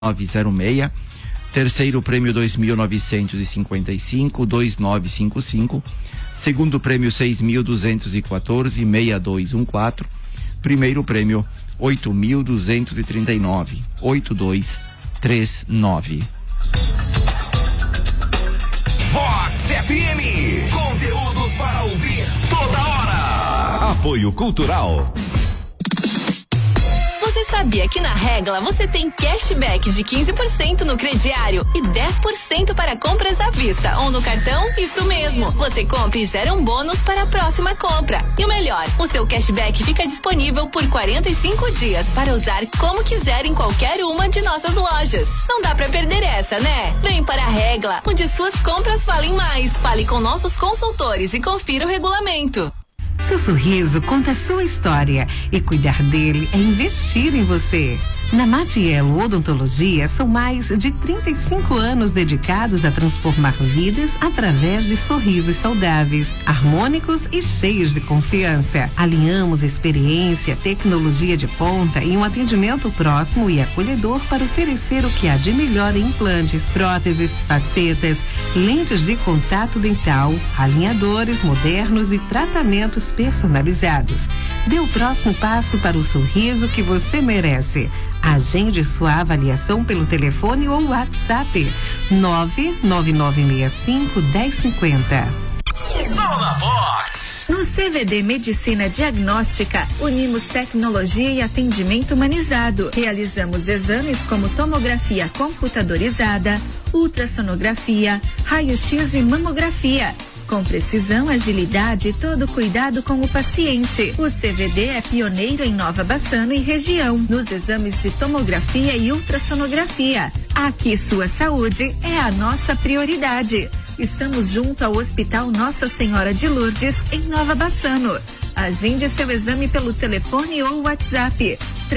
906. Terceiro prêmio 2.955, 2955. Segundo prêmio 6.214, 6214. Primeiro prêmio 8.239, 8239. Vox FM, conteúdos para ouvir toda hora. Apoio Cultural. Você sabia que na Regla você tem cashback de 15% no crediário e 10% para compras à vista ou no cartão? Isso mesmo. Você compra e gera um bônus para a próxima compra. E o melhor, o seu cashback fica disponível por 45 dias para usar como quiser em qualquer uma de nossas lojas. Não dá pra perder essa, né? Vem para a Regla, onde suas compras valem mais. Fale com nossos consultores e confira o regulamento. Seu sorriso conta a sua história e cuidar dele é investir em você. Na Matiello Odontologia são mais de 35 anos dedicados a transformar vidas através de sorrisos saudáveis, harmônicos e cheios de confiança. Alinhamos experiência, tecnologia de ponta e um atendimento próximo e acolhedor para oferecer o que há de melhor em implantes, próteses, facetas, lentes de contato dental, alinhadores modernos e tratamentos personalizados. Dê o próximo passo para o sorriso que você merece. Agende sua avaliação pelo telefone ou WhatsApp 99965-1050. Dona Vox. No CVD Medicina Diagnóstica, unimos tecnologia e atendimento humanizado. Realizamos exames como tomografia computadorizada, ultrassonografia, raio-x e mamografia. Com precisão, agilidade e todo cuidado com o paciente. O CVD é pioneiro em Nova Bassano e região, nos exames de tomografia e ultrassonografia. Aqui sua saúde é a nossa prioridade. Estamos junto ao Hospital Nossa Senhora de Lourdes, em Nova Bassano. Agende seu exame pelo telefone ou WhatsApp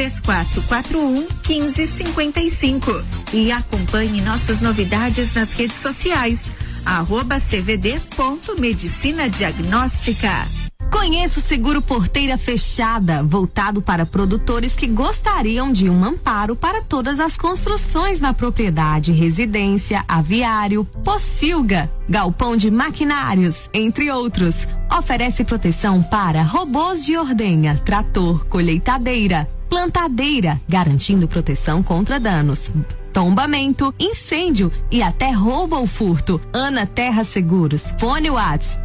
3441-1555 e acompanhe nossas novidades nas redes sociais. @cvd.medicina diagnóstica. Conheça o seguro Porteira Fechada, voltado para produtores que gostariam de um amparo para todas as construções na propriedade, residência, aviário, pocilga, galpão de maquinários, entre outros. Oferece proteção para robôs de ordenha, trator, colheitadeira, plantadeira, garantindo proteção contra danos, tombamento, incêndio e até roubo ou furto. Ana Terra Seguros. Fone Whats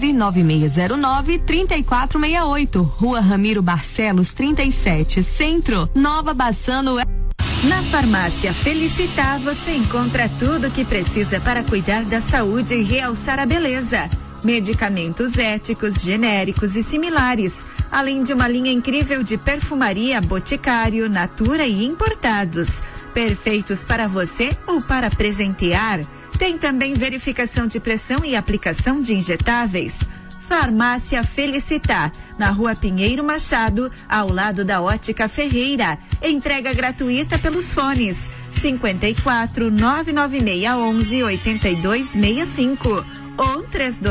99609-3468. Rua Ramiro Barcelos 37, Centro, Nova Bassano. Na Farmácia Felicitar você encontra tudo o que precisa para cuidar da saúde e realçar a beleza. Medicamentos éticos, genéricos e similares, além de uma linha incrível de perfumaria, boticário, natura e importados. Perfeitos para você ou para presentear. Tem também verificação de pressão e aplicação de injetáveis. Farmácia Felicitar, na Rua Pinheiro Machado, ao lado da Ótica Ferreira. Entrega gratuita pelos fones 54 99611 8265 ou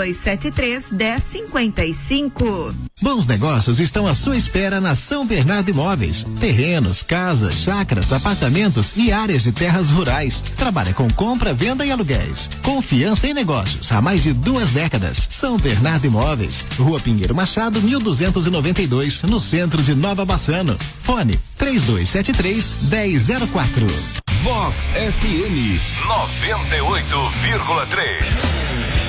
3273-1055. Bons negócios estão à sua espera na São Bernardo Imóveis. Terrenos, casas, chácaras, apartamentos e áreas de terras rurais. Trabalha com compra, venda e aluguéis. Confiança em negócios há mais de 2 décadas. São Bernardo Imóveis, Rua Pinheiro Machado, 1292, no centro de Nova Bassano. Fone 3273-1004. Vox FM 98,3.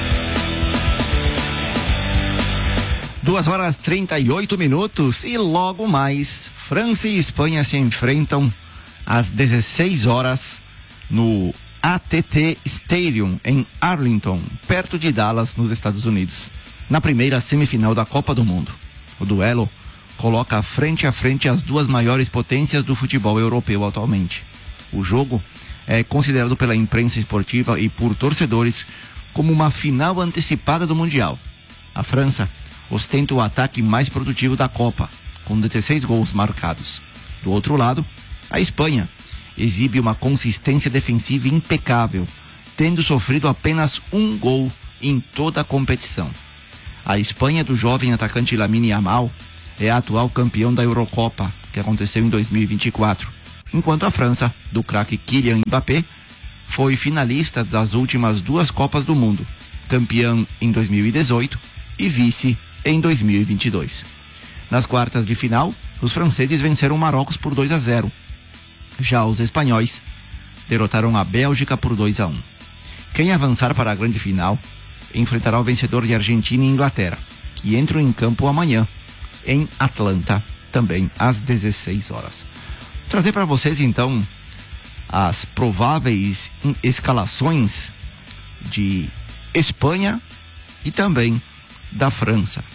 2h38 e logo mais, França e Espanha se enfrentam às 16 horas no AT&T Stadium em Arlington, perto de Dallas, nos Estados Unidos, na primeira semifinal da Copa do Mundo. O duelo coloca frente a frente as duas maiores potências do futebol europeu atualmente. O jogo é considerado pela imprensa esportiva e por torcedores como uma final antecipada do Mundial. A França ostenta o ataque mais produtivo da Copa, com 16 gols marcados. Do outro lado, a Espanha exibe uma consistência defensiva impecável, tendo sofrido apenas 1 gol em toda a competição. A Espanha do jovem atacante Lamine Yamal é a atual campeão da Eurocopa, que aconteceu em 2024. enquanto a França, do craque Kylian Mbappé, foi finalista das últimas 2 Copas do Mundo, campeão em 2018 e vice em 2022. Nas quartas de final, os franceses venceram o Marrocos por 2-0. Já os espanhóis derrotaram a Bélgica por 2-1. Quem avançar para a grande final enfrentará o vencedor de Argentina e Inglaterra, que entram em campo amanhã em Atlanta, também às 16 horas. Vou trazer para vocês então as prováveis escalações de Espanha e também da França.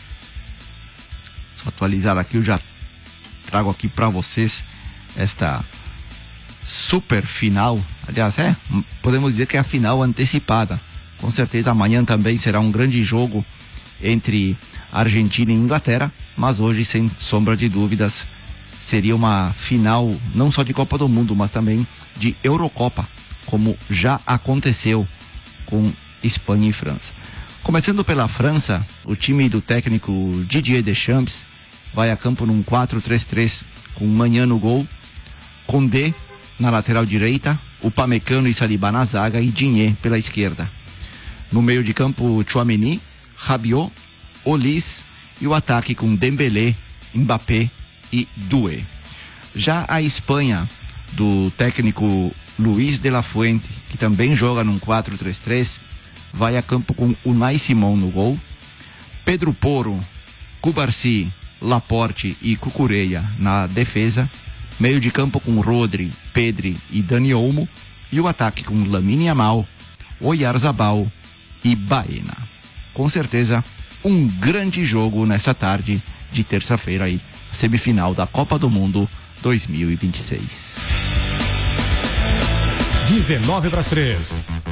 Só atualizar aqui, eu já trago aqui para vocês esta super final. Aliás, podemos dizer que é a final antecipada. Com certeza amanhã também será um grande jogo entre Argentina e Inglaterra, mas hoje, sem sombra de dúvidas, seria uma final não só de Copa do Mundo, mas também de Eurocopa, como já aconteceu com Espanha e França. Começando pela França, o time do técnico Didier Deschamps vai a campo num 4-3-3 com Maignan no gol, Koundé na lateral direita, Upamecano e Saliba na zaga e Digne pela esquerda. No meio de campo, Tchouaméni, Rabiot, Olise e o ataque com Dembélé, Mbappé e Doué. Já a Espanha, do técnico Luis de la Fuente, que também joga num 4-3-3, vai a campo com Unai Simón no gol, Pedro Porro, Cubarsí, Laporte e Cucurella na defesa, meio de campo com Rodri, Pedri e Dani Olmo, e o ataque com Lamine Yamal, Oyarzabal e Baena. Com certeza, um grande jogo nessa tarde de terça-feira aí, semifinal da Copa do Mundo 2026. 19 para as 3.